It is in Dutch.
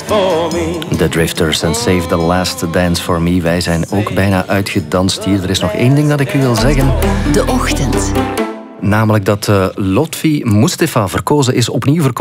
for me. The Drifters en Save the Last Dance for Me. Wij zijn ook bijna uitgedanst hier. Er is nog één ding dat ik u wil zeggen. De Ochtend. Namelijk dat Lotfi Mustafa verkozen is, opnieuw verkozen